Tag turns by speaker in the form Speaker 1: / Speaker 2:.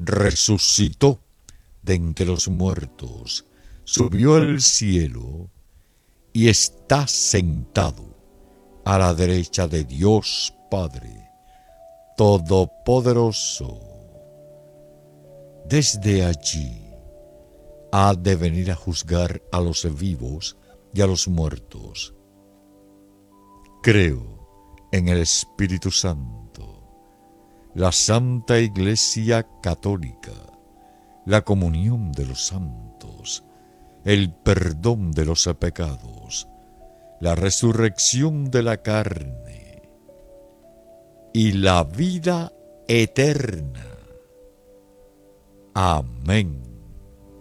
Speaker 1: resucitó de entre los muertos, subió al cielo y está sentado a la derecha de Dios Padre Todopoderoso. Desde allí ha de venir a juzgar a los vivos y a los muertos. Creo en el Espíritu Santo, la Santa Iglesia Católica, la comunión de los santos, el perdón de los pecados, la resurrección de la carne y la vida eterna. Amén.